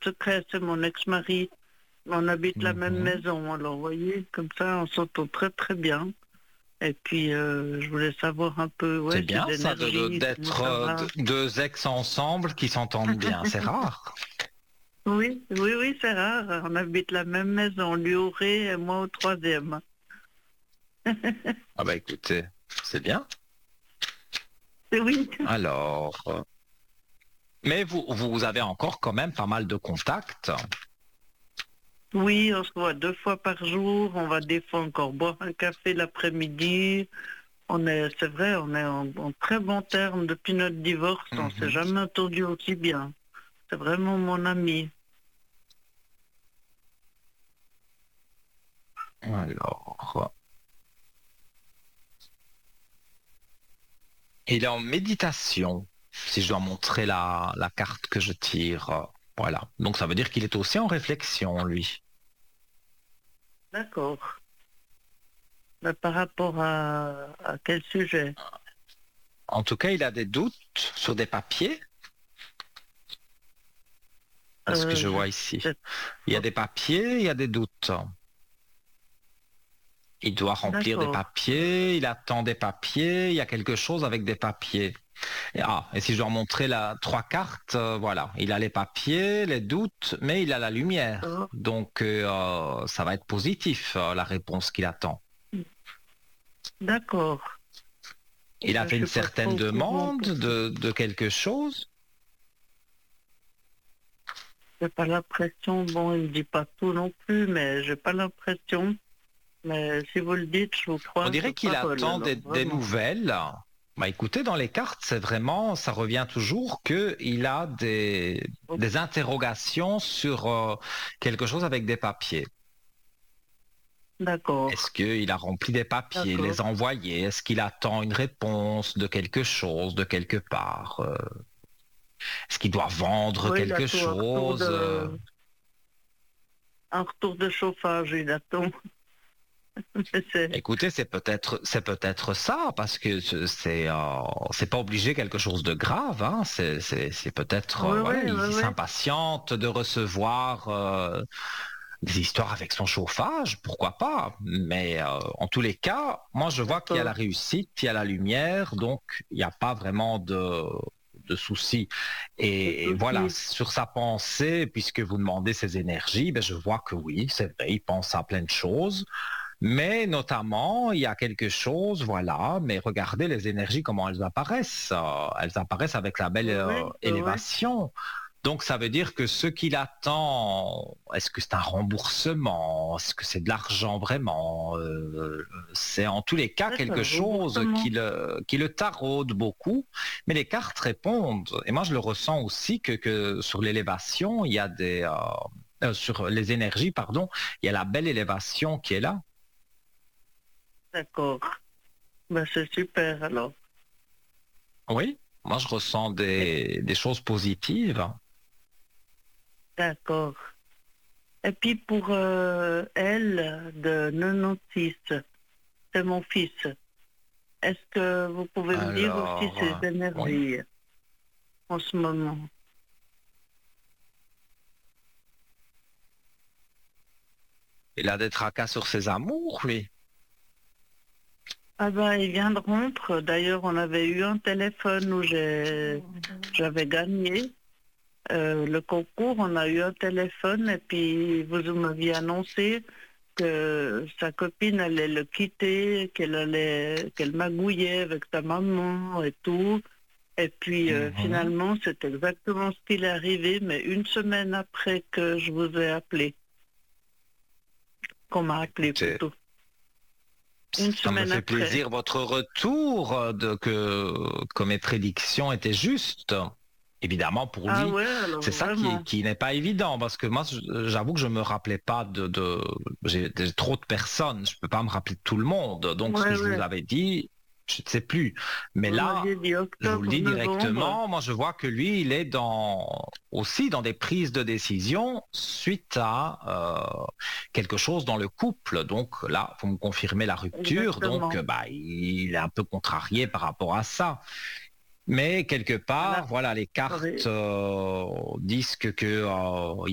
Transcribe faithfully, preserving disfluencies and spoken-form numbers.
secret, c'est mon ex-mari. On habite la même Mhm. maison, alors vous voyez, comme ça on s'entend très très bien. Et puis euh, je voulais savoir un peu, C'est ouais, ces bien ça de- de- énergies, comment d'être ça euh, va. d- deux ex ensemble qui s'entendent bien. C'est rare. Oui, oui, oui, c'est rare. On habite la même maison, lui au rez et moi au troisième. Ah bah écoutez, c'est bien. Oui, Alors, euh, mais vous, vous avez encore quand même pas mal de contacts. oui, on se voit deux fois par jour. On va des fois encore boire un café l'après-midi. On est, c'est vrai, on est en, en très bons termes depuis notre divorce. On s'est Mhm. jamais entendu aussi bien. C'est vraiment mon ami. Alors, il est en méditation, si je dois montrer la, la carte que je tire. euh, Voilà. Donc ça veut dire qu'il est aussi en réflexion, lui. D'accord. Mais par rapport à, à quel sujet? En tout cas, il a des doutes sur des papiers. C'est ce que je euh, vois ici. je sais Il y a pas. des papiers, il y a des doutes. Il doit remplir des D'accord. papiers, il attend des papiers, il y a quelque chose avec des papiers. Et, ah, et si je dois montrer la trois cartes, euh, voilà, il a les papiers, les doutes, mais il a la lumière. D'accord. Donc euh, ça va être positif, euh, la réponse qu'il attend. D'accord. Il a Ben, je fait une suis pas trop certaine au courant demande parce que de, de quelque chose. j'ai pas l'impression. Bon, il me dit pas tout non plus, mais j'ai pas l'impression. Mais si vous le dites, je vous On crois dirait sur qu'il parole, attend alors des, des vraiment. nouvelles. Bah écoutez, dans les cartes, c'est vraiment, ça revient toujours qu'il a des, Oh, des interrogations sur euh, quelque chose avec des papiers. d'accord. Est-ce qu'il a rempli des papiers, D'accord. les envoyé? Est-ce qu'il attend une réponse de quelque chose, de quelque part? Euh, Est-ce qu'il doit vendre Oui, il quelque attend un retour chose? Euh, de, un retour de chauffage, il attend. Mais c'est, Écoutez, c'est peut-être c'est peut-être ça parce que ce- c'est euh, c'est pas obligé quelque chose de grave, hein. C'est c'est c'est peut-être oui, euh, oui, voilà, il, oui, il oui. s'impatiente de recevoir euh, des histoires avec son chauffage, pourquoi pas. Mais euh, en tous les cas, moi je vois qu'il y a la D'accord. réussite, il y a la lumière, donc il n'y a pas vraiment de de soucis. Pas de Et, et voilà, souci. sur sa pensée, puisque vous demandez ses énergies, ben je vois que oui, c'est vrai, il pense à plein de choses. Mais notamment, il y a quelque chose, voilà, mais regardez les énergies, comment elles apparaissent. Euh, elles apparaissent avec la belle Oui, euh, oui, oui, oui. élévation. Donc ça veut dire que ce qu'il attend, est-ce que c'est un remboursement? Est-ce que c'est de l'argent vraiment? Euh, c'est en tous les cas Ça, c'est quelque un chose qui remboursement. le, qui le taraude beaucoup. Mais les cartes répondent. Et moi, je le ressens aussi que, que sur l'élévation, il y a des... euh, euh, sur les énergies, pardon, il y a la belle élévation qui est là. D'accord. Ben, c'est super, alors. Oui, moi je ressens Et- des, des choses positives. D'accord. Et puis pour euh, elle, de quatre-vingt-six, c'est mon fils. Est-ce que vous pouvez me dire aussi Alors, ses euh, oui, énergies en ce moment? il a des tracas sur ses amours, lui. Ah ben, il vient de rompre. D'ailleurs, on avait eu un téléphone où j'ai, j'avais gagné euh, le concours. On a eu un téléphone et puis vous m'aviez annoncé que sa copine allait le quitter, qu'elle allait, qu'elle magouillait avec sa maman et tout. Et puis euh, Mhm. finalement, c'est exactement ce qui est arrivé, mais une semaine après que je vous ai appelé, qu'on m'a appelé Écoutez, plutôt. Une ça me semaine fait après. plaisir votre retour euh, de que, que mes prédictions étaient justes. Évidemment, pour Ah lui, ouais, alors c'est ça qui, vraiment. qui n'est pas évident parce que moi, je- j'avoue que je me rappelais pas de, de j'ai j'ai trop de personnes, je peux pas me rappeler de tout le monde. Donc, ce que Ouais, je vous ouais. avais dit, je ne sais plus. Mais Vous là, m'aviez dit je vous le octobre, dis novembre. directement, moi, je vois que lui, il est dans aussi dans des prises de décision suite à euh, quelque chose dans le couple. Donc là, vous me confirmez la rupture, donc Exactement. euh, bah, il est un peu contrarié par rapport à ça. Mais quelque Voilà. part, voilà, les cartes Oui. euh, disent que, que, euh,